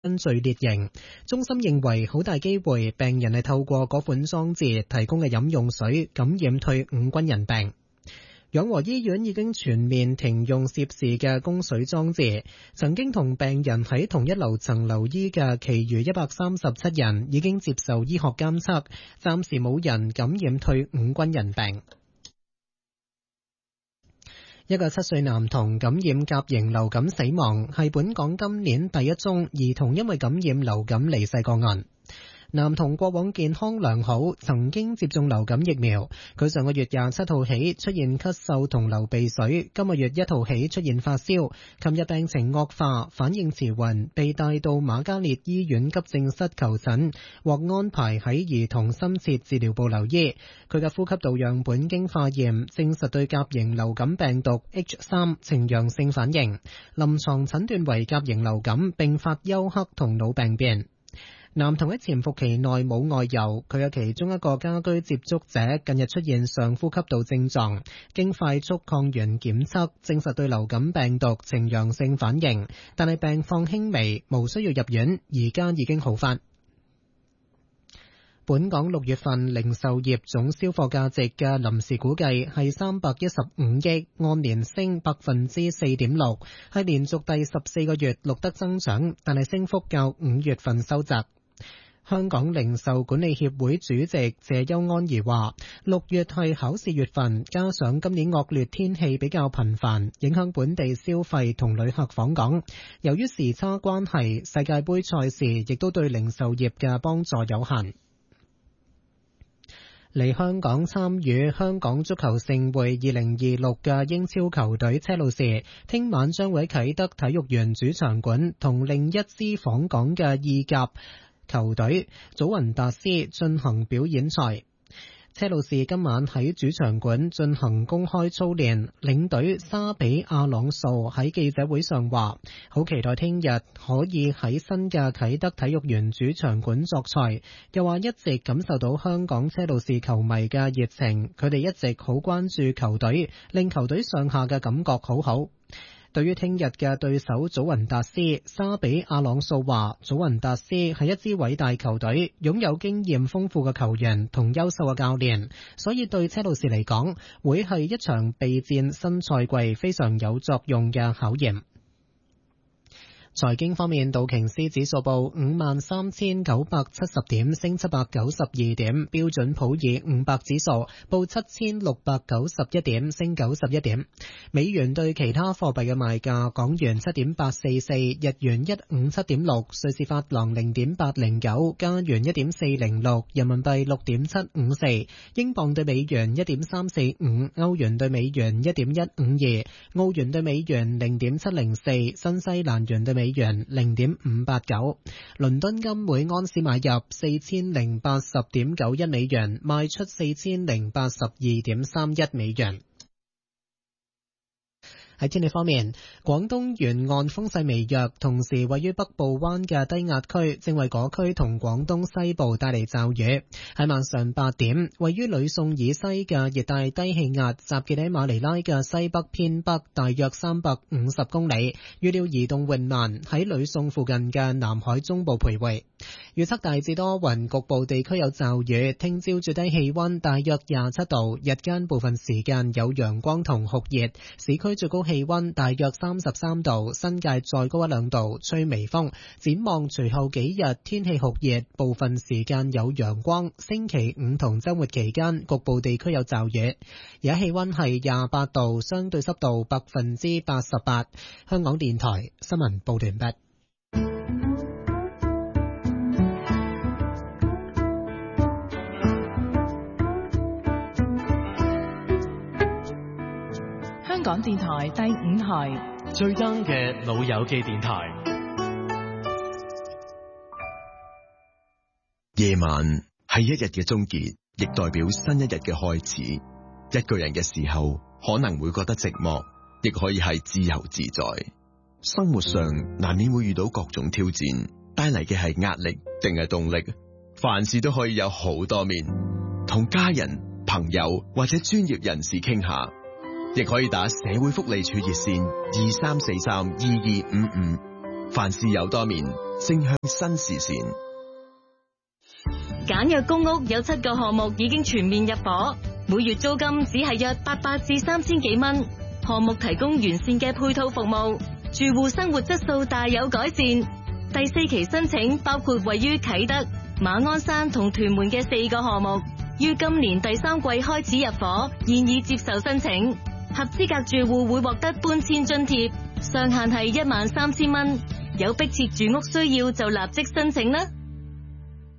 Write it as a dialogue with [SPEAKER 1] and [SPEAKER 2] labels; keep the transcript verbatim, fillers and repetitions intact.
[SPEAKER 1] 分序列型。中心認為好大機會病人係透過嗰款裝置提供嘅飲用水感染退伍軍人病。養和醫院已經全面停用涉事嘅供水裝置，曾經同病人喺同一樓層留醫嘅其餘一百三十七人已經接受醫學監測，暫時冇人感染退伍軍人病。一個七歲男童感染甲型流感死亡，係本港今年第一宗兒童因為感染流感離世個案。男童過往健康良好，曾經接種流感疫苗。佢上個月廿七號起出現咳嗽同流鼻水，今個月一號起出現發燒，琴日病情惡化，反應遲緩，被帶到瑪嘉烈醫院急症室求診，獲安排喺兒童深切治療部留醫。佢嘅呼吸道樣本經化驗，證實對甲型流感病毒 H 三 呈陽性反應，臨床診斷為甲型流感並發休克同腦病變。男童喺潛伏期內冇外遊，佢嘅其中一個家居接觸者近日出現上呼吸道症狀，經快速抗原檢測證實對流感病毒呈陽性反應，但係病況輕微，無需要入院，而家已經好返。本港六月份零售業總銷貨價值嘅臨時估計係三百一十五億，按年升百分之四點六，係連續第十四個月錄得增長，但係升幅較五月份收窄。香港零售管理協會主席謝邱安儀話，六月係考試月份，加上今年惡劣天氣比較頻繁，影響本地消費同旅客訪港。由於時差關係，世界盃賽事亦都對零售業嘅幫助有限。嚟香港參與香港足球盛會二零二六嘅英超球隊車路士，聽晚將會喺啟德體育園主場館同另一支訪港嘅意甲球隊祖雲達斯進行表演賽。車路士今晚喺主場館進行公開操練，領隊沙比亞朗素喺記者會上話，好期待聽日可以喺新嘅啟德體育園主場館作賽，又話一直感受到香港車路士球迷嘅熱情，佢哋一直好關注球隊，令球隊上下嘅感覺好好。對於聽日嘅對手祖雲達斯，沙比阿朗素話，祖雲達斯係一支偉大球隊，擁有經驗豐富嘅球員同優秀嘅教練，所以對車路士嚟講，會係一場備戰新賽季非常有作用嘅考驗。財經方面，道瓊斯指數報五萬三千九百七十點，升七百九十二點；標準普爾五百指數報七千六百九十一點，升九十一點。美元對其他貨幣嘅賣價：港元七點八四四，日元一五七點六，瑞士法郎零點八零九，加元一點四零六，人民幣六點七五四，英鎊對美元一點三四五，歐元對美元一點一五二，澳元對美元零點七零四，新西蘭元對美元零點五八九。倫敦金每安士買入四千零八十點九一美元，賣出四千零八十二點三一美元。喺天氣方面，廣東沿岸風勢微弱，同時位於北部灣嘅低壓區正為嗰區同廣東西部帶嚟驟雨。喺晚上八點，位於呂宋以西嘅熱帶低氣壓集結喺馬尼拉嘅西北偏北大約三百五十公里，預料移動緩慢，喺呂宋附近嘅南海中部徘徊。預測大致多雲，局部地區有驟雨。聽朝最低氣溫大約廿七度，日間部分時間有陽光同酷熱，市區最高氣溫大約三十三度，新界再高一兩度，吹微風。展望隨後幾日天氣酷熱，部分時間有陽光。星期五同周末期間局部地區有驟雨。而家氣溫係廿八度，相對濕度百分之八十八。香港電台新聞報道完畢。
[SPEAKER 2] 香港電台第五台
[SPEAKER 3] 最 young 嘅老友記電台。
[SPEAKER 4] 夜晚係一日嘅終結，亦代表新一日嘅開始。一個人嘅時候可能會覺得寂寞，亦可以係自由自在。生活上難免會遇到各種挑戰，帶嚟嘅係壓力定係動力。凡事都可以有好多面，同家人、朋友或者專業人士傾下。亦可以打社會福利處熱線二三四三二二五五， 凡事有多面，正向新視線。
[SPEAKER 5] 簡約公屋有七個項目已經全面入伙，每月租金只係約八百至三千幾蚊。項目提供完善嘅配套服務，住戶生活質素大有改善。第四期申請包括位於啟德、馬鞍山同屯門嘅四個項目，於今年第三季開始入伙，現已接受申請。合資格住戶會獲得搬遷津貼，上限係一萬三千蚊。有迫切住屋需要就立即申請啦。